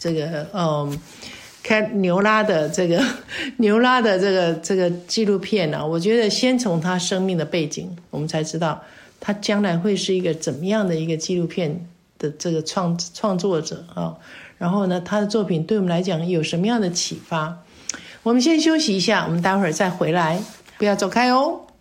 这个牛拉的这个纪录片呢，我觉得先从他生命的背景，我们才知道他将来会是一个怎么样的一个纪录片的这个创作者啊。然后呢，他的作品对我们来讲有什么样的启发？我们先休息一下，我们待会儿再回来，不要走开哦。